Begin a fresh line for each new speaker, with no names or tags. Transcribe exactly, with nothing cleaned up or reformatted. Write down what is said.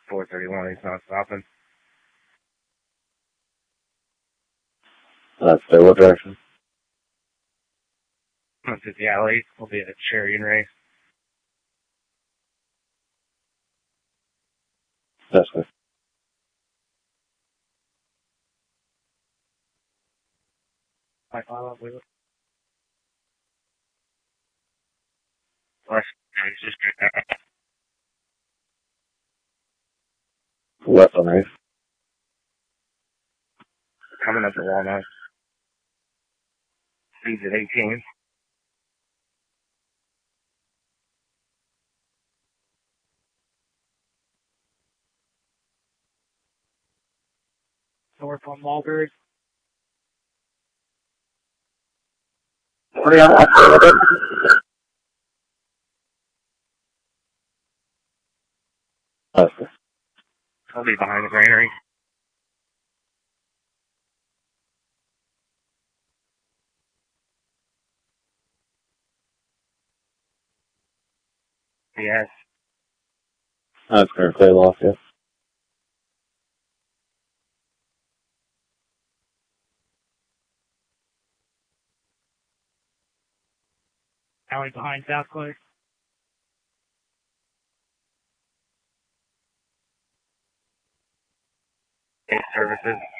four thirty-one, he's not stopping.
That's uh, what direction?
That's at the alley. We'll be at Cherry and Ray.
That's good.
I follow up with it. West, he's just
Left on race.
coming up the Walnut. Speeds at eighteen. North on Mulberry.
What are you That's good.
I'll be behind the granary. Yes.
That's good. Clear loss, yeah.
Alley behind South Clay. Eight services.